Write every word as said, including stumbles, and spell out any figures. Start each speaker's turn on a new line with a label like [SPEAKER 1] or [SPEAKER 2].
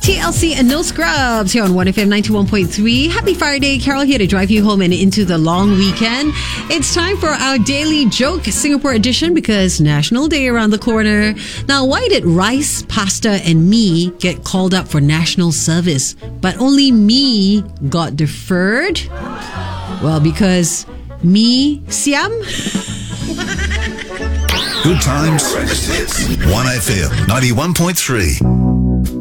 [SPEAKER 1] T L C and No Scrubs here on one F M ninety-one point three. Happy Friday. Carol here to drive you home and into the long weekend. It's time for our Daily Joke Singapore edition because National Day around the corner. Now, why did rice, pasta, and me get called up for national service, but only me got deferred? Well, because me siam.
[SPEAKER 2] Good times. one F M ninety-one point three.